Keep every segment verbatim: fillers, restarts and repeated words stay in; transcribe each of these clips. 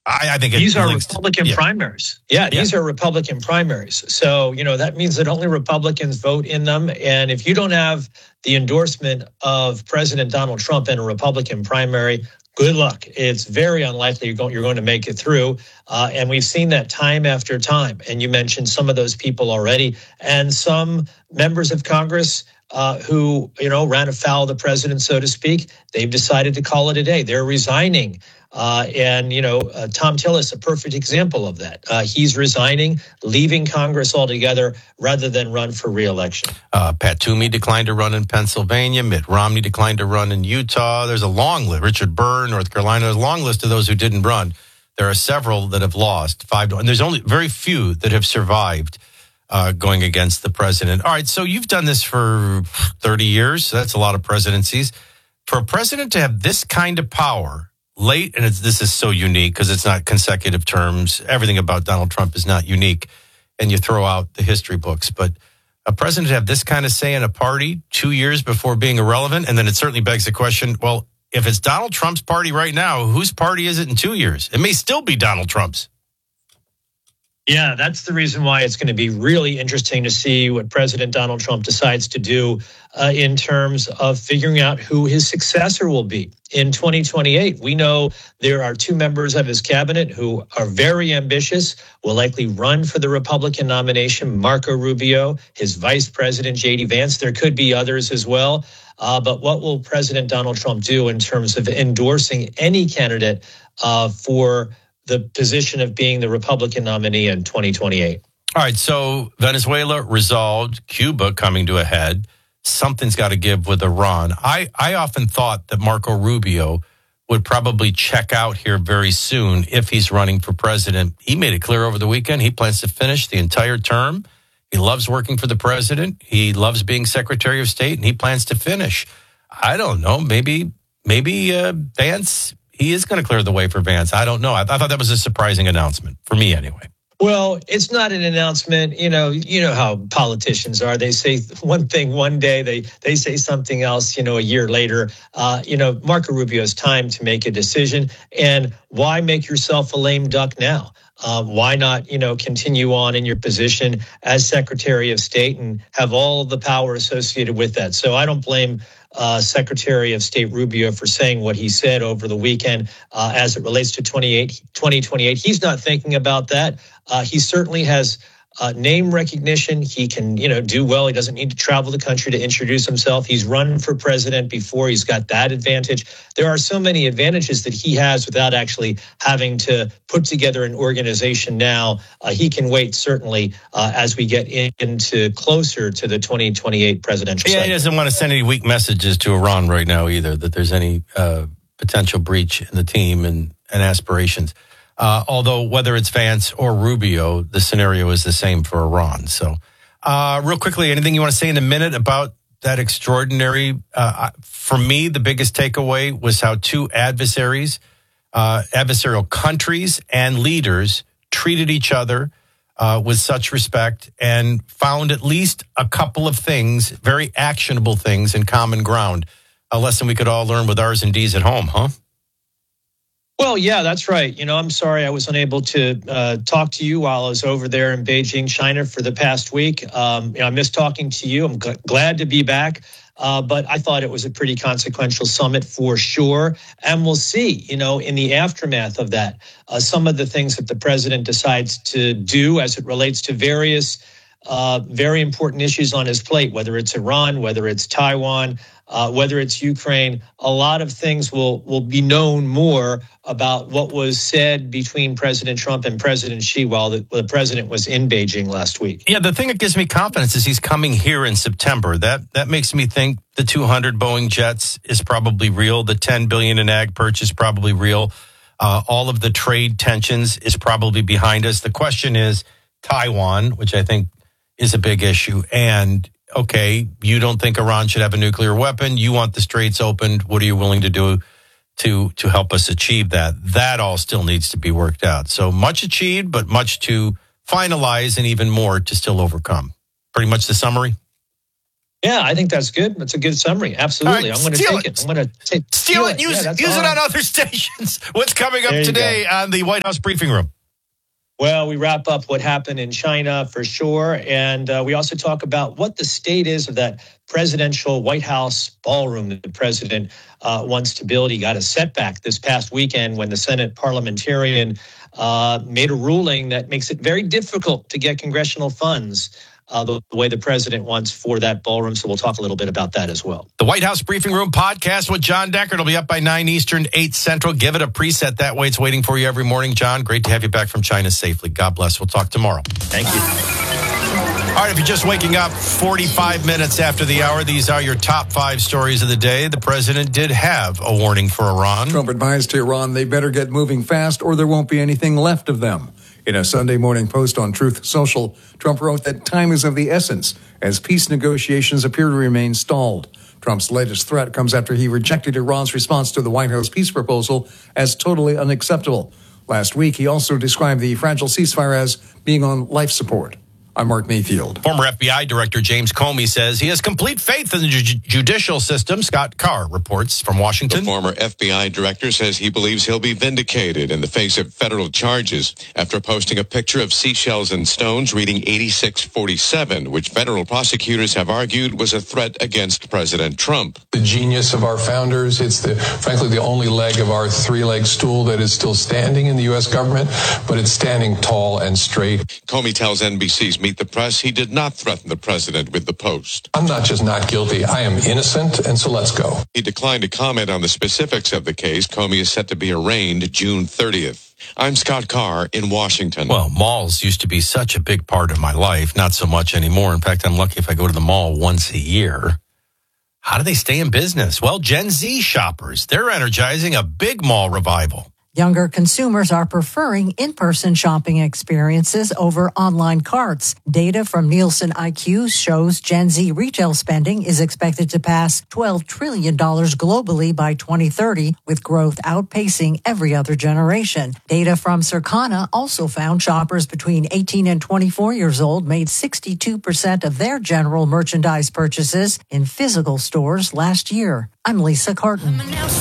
I, I think it these are links, Republican yeah. primaries. Yeah, these yeah. are Republican primaries. So, you know, that means that only Republicans vote in them. And if you don't have the endorsement of President Donald Trump in a Republican primary, good luck. It's very unlikely you're going, you're going to make it through. Uh, and we've seen that time after time. And you mentioned some of those people already. And some members of Congress uh, who, you know, ran afoul of the president, so to speak, they've decided to call it a day. They're resigning. Uh, and, you know, uh, Tom Tillis, a perfect example of that. Uh, he's resigning, leaving Congress altogether rather than run for re-election. Uh, Pat Toomey declined to run in Pennsylvania. Mitt Romney declined to run in Utah. There's a long list. Richard Burr, North Carolina. There's a long list of those who didn't run. There are several that have lost. Five, and there's only very few that have survived uh, going against the president. All right, so you've done this for thirty years. So that's a lot of presidencies. For a president to have this kind of power late, and it's, this is so unique because it's not consecutive terms. Everything about Donald Trump is not unique, and you throw out the history books. But a president to have this kind of say in a party two years before being irrelevant, and then it certainly begs the question, well, if it's Donald Trump's party right now, whose party is it in two years? It may still be Donald Trump's. Yeah, that's the reason why it's going to be really interesting to see what President Donald Trump decides to do uh, in terms of figuring out who his successor will be in twenty twenty-eight. We know there are two members of his cabinet who are very ambitious, will likely run for the Republican nomination, Marco Rubio, his vice president, J D Vance. There could be others as well. Uh, but what will President Donald Trump do in terms of endorsing any candidate uh, for the position of being the Republican nominee in twenty twenty-eight? All right, so Venezuela resolved, Cuba coming to a head. Something's got to give with Iran. I, I often thought that Marco Rubio would probably check out here very soon if he's running for president. He made it clear over the weekend he plans to finish the entire term. He loves working for the president. He loves being Secretary of State, and he plans to finish. I don't know, maybe, maybe uh, Vance... He is going to clear the way for Vance. I don't know. I, I thought that was a surprising announcement for me anyway. Well, it's not an announcement. You know, you know how politicians are. They say one thing one day, they they say something else, you know, a year later. Uh, you know, Marco Rubio's time to make a decision. And why make yourself a lame duck now? Uh, why not, you know, continue on in your position as Secretary of State and have all the power associated with that? So I don't blame Uh, Secretary of State Rubio for saying what he said over the weekend uh, as it relates to twenty twenty-eight. He's not thinking about that. Uh, he certainly has uh, name recognition. He can, you know, do well. He doesn't need to travel the country to introduce himself. He's run for president before. He's got that advantage. There are so many advantages that he has without actually having to put together an organization now. Uh, he can wait, certainly, uh, as we get in, into closer to the twenty twenty-eight presidential Yeah, cycle. he doesn't want to send any weak messages to Iran right now either, that there's any uh, potential breach in the team and, and aspirations. Uh, although whether it's Vance or Rubio, the scenario is the same for Iran. So uh, real quickly, anything you want to say in a minute about that extraordinary? Uh, for me, the biggest takeaway was how two adversaries, uh, adversarial countries and leaders treated each other uh, with such respect and found at least a couple of things, very actionable things in common ground. A lesson we could all learn with R's and D's at home, huh? Well, yeah, that's right. You know, I'm sorry I was unable to uh, talk to you while I was over there in Beijing, China for the past week. Um, you know, I missed talking to you. I'm g- glad to be back. Uh, but I thought it was a pretty consequential summit for sure. And we'll see, you know, in the aftermath of that, uh, some of the things that the president decides to do as it relates to various uh, very important issues on his plate, whether it's Iran, whether it's Taiwan, Uh, whether it's Ukraine. A lot of things will will be known more about what was said between President Trump and President Xi while the, the president was in Beijing last week. Yeah, the thing that gives me confidence is he's coming here in September. That that makes me think the two hundred Boeing jets is probably real. The ten billion dollars in ag purchase probably real. Uh, all of the trade tensions is probably behind us. The question is Taiwan, which I think is a big issue, and okay, you don't think Iran should have a nuclear weapon. You want the straits opened. What are you willing to do to to help us achieve that? That all still needs to be worked out. So much achieved, but much to finalize and even more to still overcome. Pretty much the summary? Yeah, I think that's good. That's a good summary. Absolutely. Right, I'm going to take it. it. I'm going to take steal it. Use, yeah, use it on other stations. What's coming up today go. on the White House briefing room? Well, we wrap up what happened in China for sure. And uh, we also talk about what the state is of that presidential White House ballroom that the president uh, wants to build. He got a setback this past weekend when the Senate parliamentarian uh, made a ruling that makes it very difficult to get congressional funds Uh, the, the way the president wants for that ballroom. So we'll talk a little bit about that as well. The White House Briefing Room podcast with John Deckard will be up by nine Eastern, eight Central. Give it a preset. That way it's waiting for you every morning. John, great to have you back from China safely. God bless. We'll talk tomorrow. Thank you. All right, if you're just waking up forty-five minutes after the hour, these are your top five stories of the day. The president did have a warning for Iran. Trump advised Iran they better get moving fast or there won't be anything left of them. In a Sunday morning post on Truth Social, Trump wrote that time is of the essence as peace negotiations appear to remain stalled. Trump's latest threat comes after he rejected Iran's response to the White House peace proposal as totally unacceptable. Last week, he also described the fragile ceasefire as being on life support. I'm Mark Mayfield. Former F B I Director James Comey says he has complete faith in the ju- judicial system. Scott Carr reports from Washington. The former F B I director says he believes he'll be vindicated in the face of federal charges after posting a picture of seashells and stones reading eighty-six forty-seven, which federal prosecutors have argued was a threat against President Trump. The genius of our founders. It's the, frankly, the only leg of our three-leg stool that is still standing in the U S government, but it's standing tall and straight. Comey tells N B C's Meet the Press he did not threaten the president with the post. I'm not just not guilty, I am innocent, and so let's go. He declined to comment on the specifics of the case. Comey is set to be arraigned June thirtieth. I'm Scott Carr in Washington. Well, malls used to be such a big part of my life, not so much anymore. In fact, I'm lucky if I go to the mall once a year. How do they stay in business? Well, Gen Z shoppers, they're energizing a big mall revival. Younger consumers are preferring in-person shopping experiences over online carts. Data from Nielsen I Q shows Gen Z retail spending is expected to pass twelve trillion dollars globally by twenty thirty, with growth outpacing every other generation. Data from Circana also found shoppers between eighteen and twenty-four years old made sixty-two percent of their general merchandise purchases in physical stores last year. I'm Lisa Carton.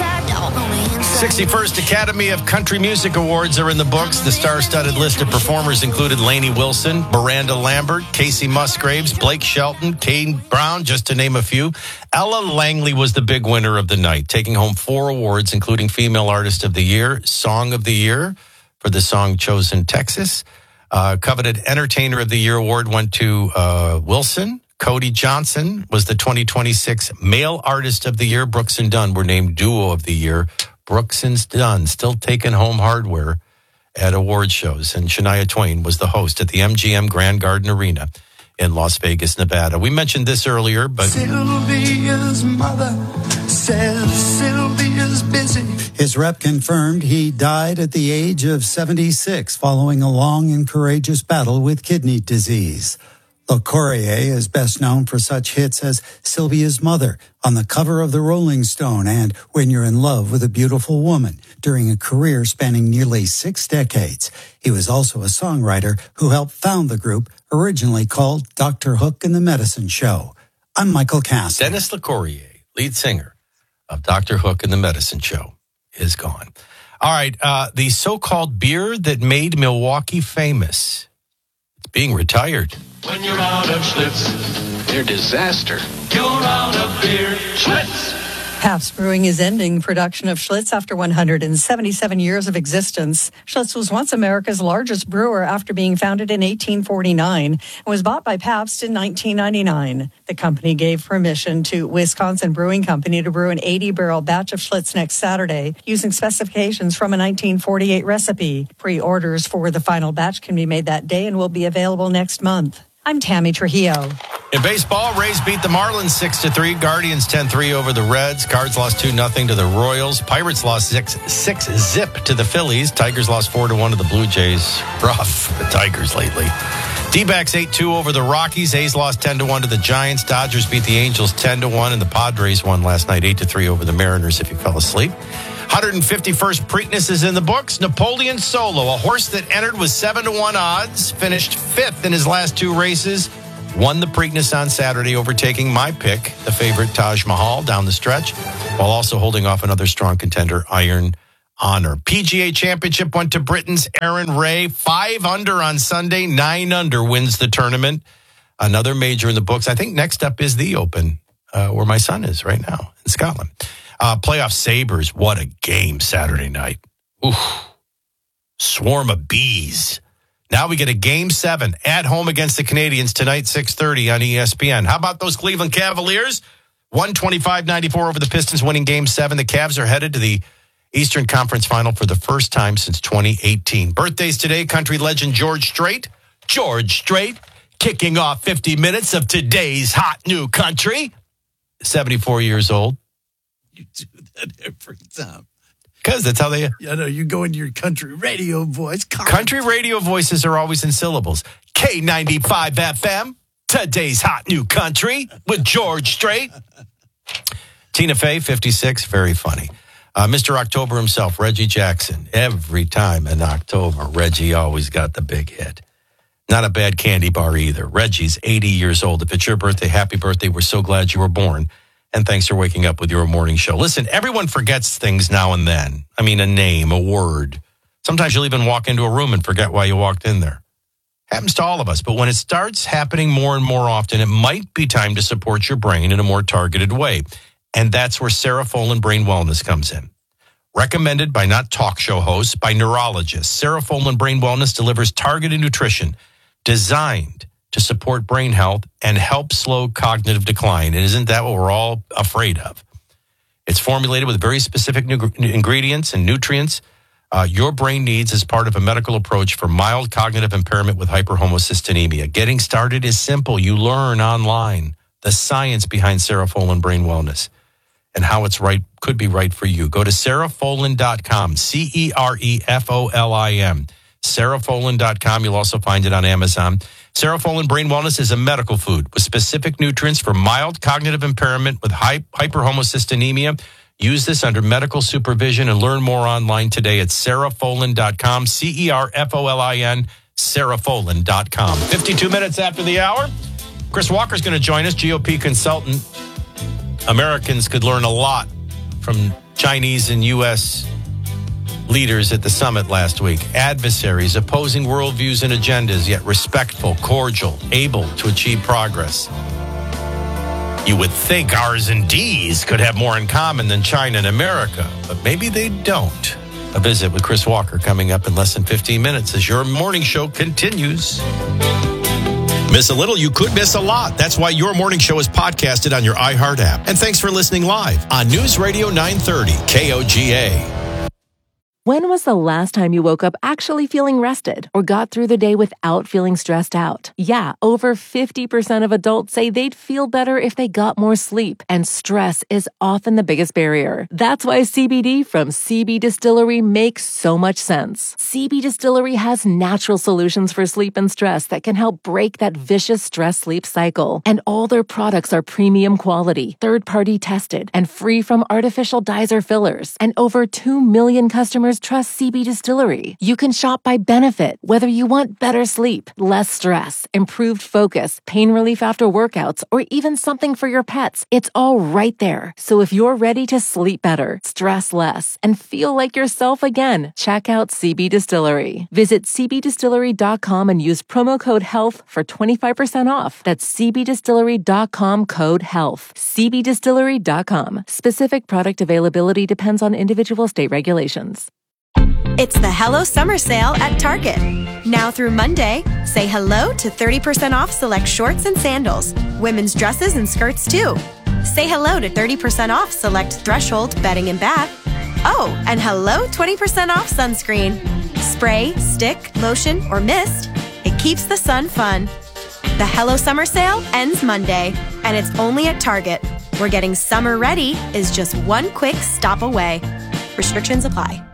sixty-first Academy of Country Music Awards are in the books. The star-studded list of performers included Lainey Wilson, Miranda Lambert, Casey Musgraves, Blake Shelton, Kane Brown, just to name a few. Ella Langley was the big winner of the night, taking home four awards, including Female Artist of the Year, Song of the Year for the song Chosen Texas. Uh, coveted Entertainer of the Year award went to uh, Wilson. Cody Johnson was the twenty twenty-six Male Artist of the Year. Brooks and Dunn were named Duo of the Year. Brooks and Dunn still taking home hardware at award shows. And Shania Twain was the host at the M G M Grand Garden Arena in Las Vegas, Nevada. We mentioned this earlier, but Sylvia's mother says Sylvia's busy. His rep confirmed he died at the age of seventy-six following a long and courageous battle with kidney disease. LaCourier is best known for such hits as Sylvia's Mother, on the cover of the Rolling Stone, and When You're in Love with a Beautiful Woman, during a career spanning nearly six decades. He was also a songwriter who helped found the group, originally called Doctor Hook and the Medicine Show. I'm Michael Cass. Dennis LaCourier, lead singer of Doctor Hook and the Medicine Show, is gone. All right, uh, the so-called beer that made Milwaukee famous, it's being retired. When you're out of Schlitz, they're disaster. You're out of beer, Schlitz. Pabst Brewing is ending production of Schlitz after one hundred seventy-seven years of existence. Schlitz was once America's largest brewer after being founded in eighteen forty-nine and was bought by Pabst in nineteen ninety-nine. The company gave permission to Wisconsin Brewing Company to brew an eighty-barrel batch of Schlitz next Saturday using specifications from a nineteen forty-eight recipe. Pre-orders for the final batch can be made that day and will be available next month. I'm Tammy Trujillo. In baseball, Rays beat the Marlins six to three. Guardians ten three over the Reds. Cards lost two nothing to the Royals. Pirates lost six zip to the Phillies. Tigers lost four to one to the Blue Jays. Rough, the Tigers lately. D-backs eight two over the Rockies. A's lost ten to one to the Giants. Dodgers beat the Angels ten to one, and the Padres won last night eight to three over the Mariners, if you fell asleep. one hundred fifty-first Preakness is in the books. Napoleon Solo, a horse that entered with seven to one odds, finished fifth in his last two races, Won the Preakness on Saturday, overtaking my pick, the favorite Taj Mahal, down the stretch, while also holding off another strong contender, Iron Honor. P G A Championship went to Britain's Aaron Ray. Five under on Sunday, nine under wins the tournament. Another major in the books. I think next up is the Open, uh, where my son is right now in Scotland. Uh, playoff Sabres, what a game Saturday night. Oof. Swarm of bees. Now we get a game seven at home against the Canadiens tonight, six thirty on E S P N. How about those Cleveland Cavaliers? one twenty-five ninety-four over the Pistons, winning game seven. The Cavs are headed to the Eastern Conference Final for the first time since twenty eighteen. Birthdays today, country legend George Strait. George Strait kicking off fifty minutes of today's hot new country. seventy-four years old. You do that every time. Because that's how they... I know, you go into your country radio voice. Country radio voices are always in syllables. K ninety-five F M, today's hot new country with George Strait. Tina Fey, fifty-six, very funny. Uh, Mister October himself, Reggie Jackson. Every time in October, Reggie always got the big hit. Not a bad candy bar either. Reggie's eighty years old. If it's your birthday, happy birthday. We're so glad you were born. And thanks for waking up with your morning show. Listen, everyone forgets things now and then. I mean, a name, a word. Sometimes you'll even walk into a room and forget why you walked in there. Happens to all of us. But when it starts happening more and more often, it might be time to support your brain in a more targeted way. And that's where Serofolin Brain Wellness comes in. Recommended by not talk show hosts, by neurologists, Serofolin Brain Wellness delivers targeted nutrition designed to support brain health and help slow cognitive decline. And isn't that what we're all afraid of? It's formulated with very specific nu- ingredients and nutrients uh, your brain needs as part of a medical approach for mild cognitive impairment with hyperhomocystinemia. Getting started is simple. You learn online the science behind Serofolin Brain Wellness and how it's right, could be right for you. Go to Serofolin dot com, C E R E F O L I N. Serofolin dot com. You'll also find it on Amazon. Serofolin Brain Wellness is a medical food with specific nutrients for mild cognitive impairment with hy- hyperhomocystinemia. Use this under medical supervision and learn more online today at Serofolin dot com, C E R F O L I N, Serofolin dot com. fifty-two minutes after the hour, Chris Walker's going to join us, G O P consultant. Americans could learn a lot from Chinese and U S leaders at the summit last week. Adversaries, opposing worldviews and agendas, yet respectful, cordial, able to achieve progress. You would think R's and D's could have more in common than China and America, but maybe they don't. A visit with Chris Walker coming up in less than fifteen minutes as your morning show continues. Miss a little, you could miss a lot. That's why your morning show is podcasted on your iHeart app. And thanks for listening live on News Radio nine thirty K O G A. When was the last time you woke up actually feeling rested or got through the day without feeling stressed out? Yeah, over fifty percent of adults say they'd feel better if they got more sleep, and stress is often the biggest barrier. That's why C B D from C B Distillery makes so much sense. C B Distillery has natural solutions for sleep and stress that can help break that vicious stress-sleep cycle. And all their products are premium quality, third-party tested, and free from artificial dyes or fillers. And over two million customers trust C B Distillery. You can shop by benefit, whether you want better sleep, less stress, improved focus, pain relief after workouts, or even something for your pets. It's all right there. So if you're ready to sleep better, stress less, and feel like yourself again, check out C B Distillery. Visit C B distillery dot com and use promo code HEALTH for twenty-five percent off. That's C B distillery dot com code HEALTH. C B distillery dot com. Specific product availability depends on individual state regulations. It's the Hello Summer Sale at Target. Now through Monday, say hello to thirty percent off select shorts and sandals, women's dresses and skirts too. Say hello to thirty percent off select Threshold bedding and bath. Oh, and hello twenty percent off sunscreen. Spray, stick, lotion, or mist. It keeps the sun fun. The Hello Summer Sale ends Monday, and it's only at Target, where getting summer ready is just one quick stop away. Restrictions apply.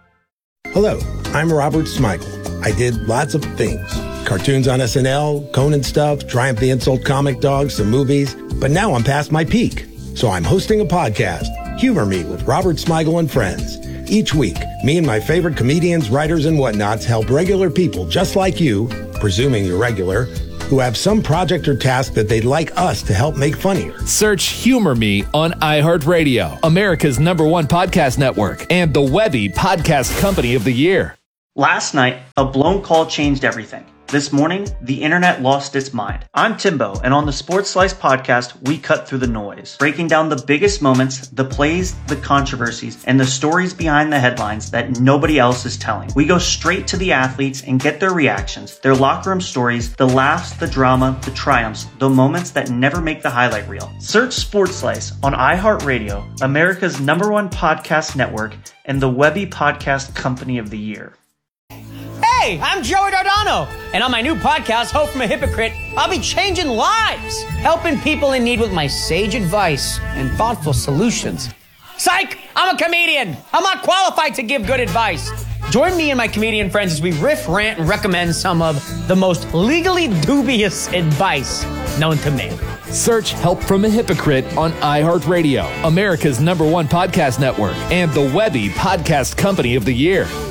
Hello, I'm Robert Smigel. I did lots of things. Cartoons on S N L, Conan stuff, Triumph the Insult comic dog, some movies. But now I'm past my peak. So I'm hosting a podcast, Humor Me with Robert Smigel and Friends. Each week, me and my favorite comedians, writers, and whatnots help regular people just like you, presuming you're regular, who have some project or task that they'd like us to help make funnier. Search Humor Me on iHeartRadio, America's number one podcast network, and the Webby Podcast Company of the Year. Last night, a blown call changed everything. This morning, the internet lost its mind. I'm Timbo, and on the Sports Slice podcast, we cut through the noise, breaking down the biggest moments, the plays, the controversies, and the stories behind the headlines that nobody else is telling. We go straight to the athletes and get their reactions, their locker room stories, the laughs, the drama, the triumphs, the moments that never make the highlight reel. Search Sports Slice on iHeartRadio, America's number one podcast network, and the Webby Podcast Company of the Year. Hey, I'm Joey Dardano, and on my new podcast, Hope from a Hypocrite, I'll be changing lives, helping people in need with my sage advice and thoughtful solutions. Psych! I'm a comedian. I'm not qualified to give good advice. Join me and my comedian friends as we riff, rant, and recommend some of the most legally dubious advice known to man. Search Help from a Hypocrite on iHeartRadio, America's number one podcast network, and the Webby Podcast Company of the Year.